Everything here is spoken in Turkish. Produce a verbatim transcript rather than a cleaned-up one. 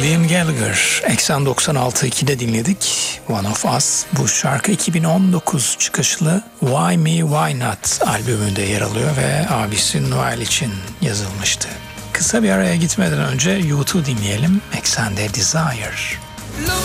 Liam Gallagher, Eksen doksan altı ikide dinledik. One of Us. Bu şarkı iki bin on dokuz çıkışlı Why Me Why Not albümünde yer alıyor ve abisi Noel için yazılmıştı. Kısa bir araya gitmeden önce U iki dinleyelim. Eksen'de Desire.